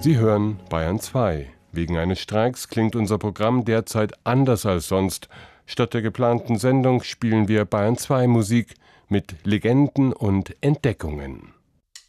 Sie hören Bayern 2. Wegen eines Streiks klingt unser Programm derzeit anders als sonst. Statt der geplanten Sendung spielen wir Bayern 2 Musik mit Legenden und Entdeckungen.